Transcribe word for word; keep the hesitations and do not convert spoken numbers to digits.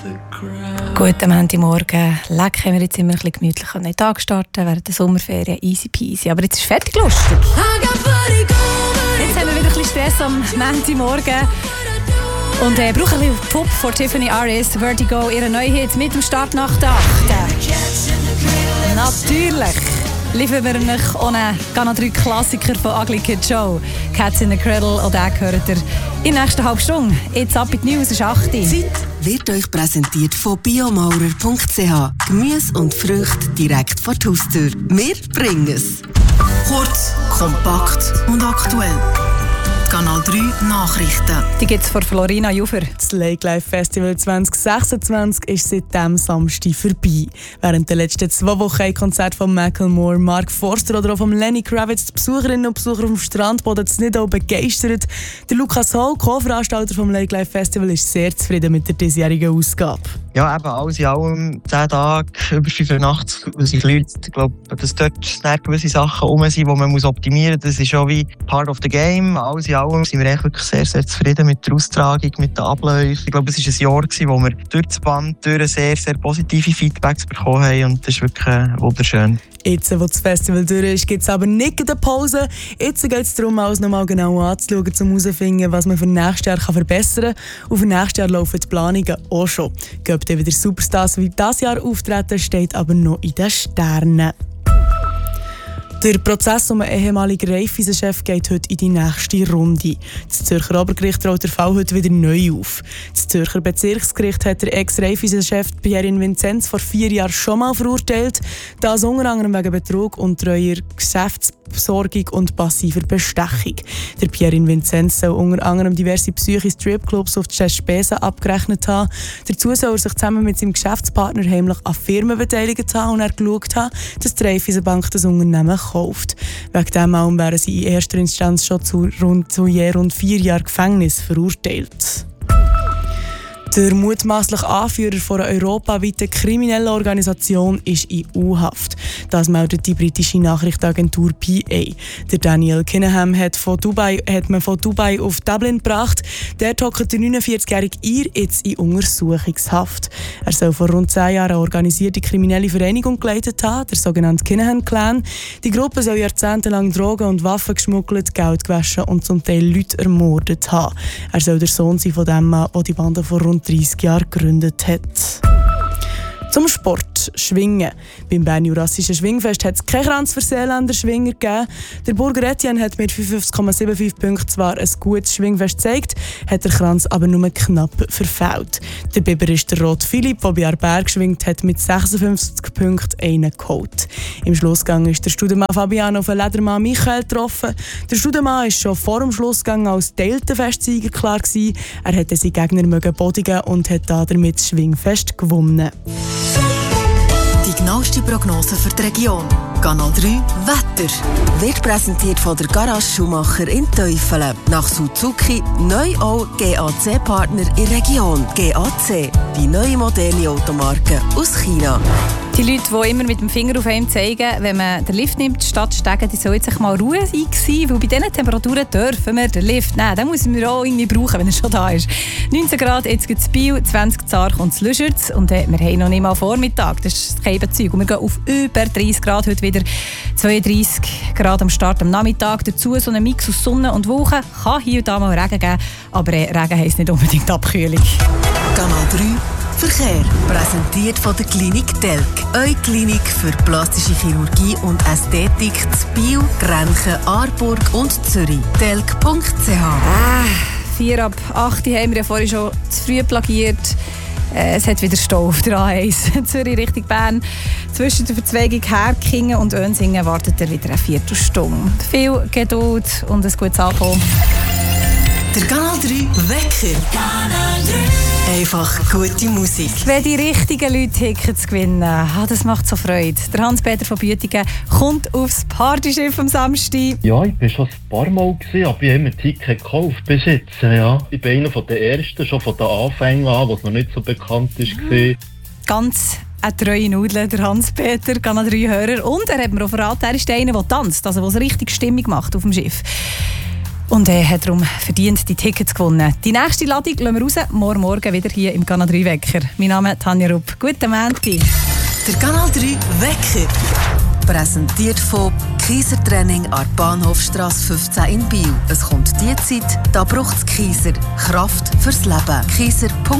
Guten Montagmorgen. Leck, haben wir jetzt immer ein bisschen gemütlich an den Tag starten während der Sommerferien. Easy peasy. Aber jetzt ist fertig lustig. Jetzt haben wir wieder ein bisschen Stress am Montagmorgen. Und äh, brauchen ein bisschen Pop von Tiffany Aris, Vertigo, ihre neue Hit mit dem Start nach der achten. Natürlich liefern wir euch ohne Kanal drei Klassiker von Ugly Kid Joe. Cats in the Cradle, und den hört ihr in der nächsten halben Stunde. Jetzt ab in die News, ist acht Uhr. Zeit wird euch präsentiert von biomaurer punkt c h. Gemüse und Früchte direkt vor die Haustür. Wir bringen es. Kurz, kompakt und aktuell. Kanal drei Nachrichten. Die gibt es von Florina Jufer. Das Lake Life Festival zwanzig sechsundzwanzig ist seit diesem Samstag vorbei. Während der letzten zwei Wochen ein Konzert von Macklemore, Mark Forster oder auch von Lenny Kravitz die Besucherinnen und Besucher auf dem Strandboden nicht auch begeistert. Der Lukas Hall, Co-Veranstalter vom Lake Life Festival, ist sehr zufrieden mit der diesjährigen Ausgabe. Ja, eben alles in allem zehn Tage, über fünfundachtzig Leute. Ich glaube, dass dort gewisse Sachen rum sind, die man muss optimieren muss. Das ist schon wie part of the game. Alles in allem sind wir echt wirklich sehr, sehr zufrieden mit der Austragung, mit den Abläufen. Ich glaube, es war ein Jahr, in dem wir durch das Band durch sehr, sehr positive Feedbacks bekommen haben. Und das ist wirklich wunderschön. Jetzt, wo das Festival durch ist, gibt es aber nicht eine Pause. Jetzt geht es darum, alles nochmal genau anzuschauen, um herauszufinden, was man für nächstes Jahr verbessern kann. Und für nächstes Jahr laufen die Planungen auch schon. Ob dann wieder Superstars wie dieses Jahr auftreten, steht aber noch in den Sternen. Der Prozess um einen ehemaligen Raiffeisen-Chef geht heute in die nächste Runde. Das Zürcher Obergericht rollt den Fall heute wieder neu auf. Das Zürcher Bezirksgericht hat der Ex-Raiffeisen-Chef Pierin Vinzenz vor vier Jahren schon mal verurteilt, das unter anderem wegen Betrug und treuer Geschäftsbesorgung und passiver Bestechung. Der Pierin Vinzenz soll unter anderem diverse psychische Stripclubs auf die Spesen abgerechnet haben. Dazu soll er sich zusammen mit seinem Geschäftspartner heimlich an Firmen beteiligt haben und er geschaut haben, dass die Raiffeisenbank das Unternehmen kauft. Wegen diesem allem wären sie in erster Instanz schon zu rund, zu je rund vier Jahren Gefängnis verurteilt. Der mutmaßliche Anführer von einer europaweiten kriminellen Organisation ist in U-Haft. Das meldet die britische Nachrichtenagentur P A. Der Daniel Kinahan hat, von Dubai, hat man von Dubai auf Dublin gebracht. Dort hockt der neunundvierzigjährige Ir jetzt in Untersuchungshaft. Er soll vor rund zehn Jahren eine organisierte kriminelle Vereinigung geleitet haben, der sogenannte Kinahan-Clan. Die Gruppe soll jahrzehntelang Drogen und Waffen geschmuggelt, Geld gewaschen und zum Teil Leute ermordet haben. Er soll der Sohn sein von dem Mann, der die Bande vor rund dreißig Jahren gegründet hat. Zum Sport. Schwingen. Beim Bern-Jurassischen Schwingfest hat es keinen Kranz für Seeländer Schwinger gegeben. Der Burger Etienne hat mit fünfundfünfzig Komma fünfundsiebzig Punkten zwar ein gutes Schwingfest gezeigt, hat der Kranz aber nur knapp verfehlt. Der Biber ist der Rot Philipp, der bei Arberg geschwingt hat, mit sechsundfünfzig Punkten einen geholt. Im Schlussgang ist der Studemann Fabian auf den Ledermann Michael getroffen. Der Studemann ist schon vor dem Schlussgang als Deltenfestsieger klar gewesen. Er hätte seinen Gegner mögen bodigen und hat damit das Schwingfest gewonnen. Die genaueste Prognose für die Region. Kanal drei Wetter. Wird präsentiert von der Garage Schumacher in Teufelen. Nach Suzuki neu auch G A C-Partner in der Region. G A C, die neue moderne Automarke aus China. Die Leute, die immer mit dem Finger auf einem zeigen, wenn man den Lift nimmt, statt steigen, die sollen sich mal Ruhe sein, weil bei diesen Temperaturen dürfen wir den Lift nehmen. Den müssen wir auch irgendwie brauchen, wenn er schon da ist. neunzehn Grad, jetzt gibt es Biel, zwanzig Zarch und Lüschertz. Und äh, wir haben noch nicht mal Vormittag, das ist das Keibenzeug. Und wir gehen auf über dreißig Grad, heute wieder zweiunddreißig Grad am Start am Nachmittag. Dazu so ein Mix aus Sonne und Wolken. Kann hier und da mal Regen geben, aber äh, Regen heisst nicht unbedingt Abkühlung. Kanal drei Verkehr. Präsentiert von der Klinik Telk. Eure Klinik für plastische Chirurgie und Ästhetik zu Biel, Grenchen, Aarburg und Zürich. telk punkt c h. Ah, vier ab acht haben wir ja vorhin schon zu früh plagiert. Äh, es hat wieder Stau auf der A eins. Zürich Richtung Bern. Zwischen der Verzweigung Herkingen und Önsingen wartet er wieder eine Viertelstunde. Viel Geduld und ein gutes Ankommen. Der Kanal drei Wecker. Kanal drei. Einfach gute Musik. Wenn die richtigen Leute Tickets gewinnen, ah, das macht so Freude. Der Hans-Peter von Büetigen kommt aufs Partyschiff am Samstag. Ja, ich war schon ein paar Mal, gewesen, aber ich habe mir ein Ticket gekauft bis jetzt. Ja. Ich bin einer der Ersten, schon von den Anfängen an, was noch nicht so bekannt war. Ganz eine treue Nudel, der Hans-Peter, Kanal drei Hörer. Und er hat mir auch verraten, er ist der eine, der tanzt, also der richtig Stimmung macht auf dem Schiff. Und er hat darum verdient die Tickets gewonnen. Die nächste Ladung lassen wir raus, morgen Morgen wieder hier im Kanal drei Wecker. Mein Name ist Tanja Rupp. Guten Montag. Der Kanal drei Wecker. Präsentiert von Kaiser Training an der Bahnhofstrasse fünfzehn in Biel. Es kommt die Zeit, da braucht es Kaiser. Kraft fürs Leben. Kaiser Punkt